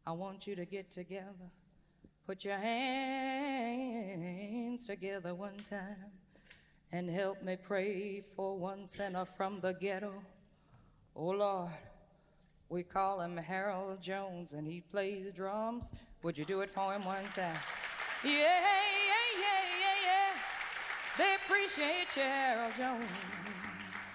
I want you to get together. Put your hands together one time and help me pray for one sinner from the ghetto. Oh Lord, we call him Harold Jones and he plays drums. Would you do it for him one time? Yeah, yeah, yeah, yeah, yeah. They appreciate you, Harold Jones.